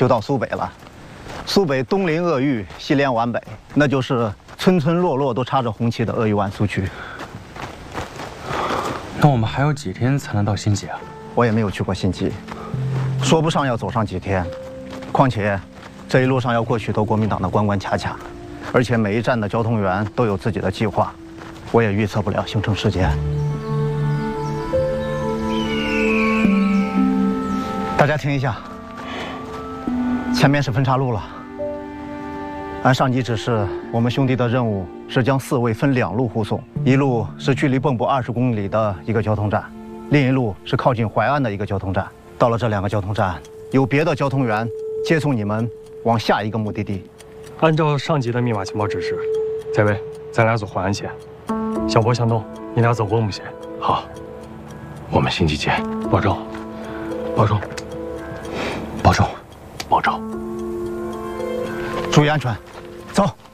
就到苏北了。苏北东临鄂豫，西连皖北，那就是村村落落都插着红旗的鄂豫皖苏区。 那我们还有几天才能到新集啊？ 我也没有去过新集，说不上要走上几天。况且，这一路上要过许多国民党的关关卡卡，而且每一站的交通员都有自己的计划，我也预测不了行程时间。大家听一下，前面是分岔路了。按上级指示，我们兄弟的任务是将4位分2路护送，一路是距离蚌埠20公里的一个交通站，另一路是靠近淮安的一个交通站。到了这2个交通站，有别的交通员接送你们往下一个目的地。 按照上级的密码情报指示，翟伟，咱俩走淮安线，小波、向东，你俩走蚌埠线。 好，我们新集见， 保重，保重， 保重，保重， 注意安全，走。